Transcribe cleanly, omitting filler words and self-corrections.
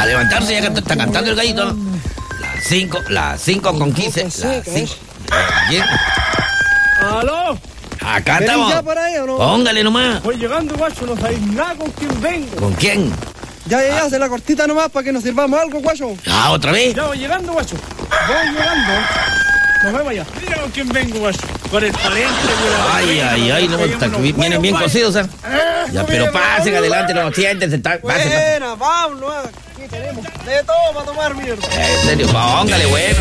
A levantarse, ya está cantando el gallito. Las 5 con 15. Las 5. Bien. ¡Aló! Acá estamos. ¿Ya por ahí o no? Póngale nomás. Voy llegando, guacho, no sabéis nada con quién vengo. ¿Con quién? Ya, hace la cortita nomás para que nos sirvamos algo, guacho. Ah, ¿otra vez? Ya voy llegando, guacho. Voy llegando. Nos vemos allá. Mira con quién vengo, guacho. Con el pariente. Ay, no, vienen bien cocidos, ¿eh? Ya, pero pasen adelante, no siéntense. Pasen. Buena, vámonos. Aquí tenemos de todo para tomar mierda. En serio, póngale, bueno.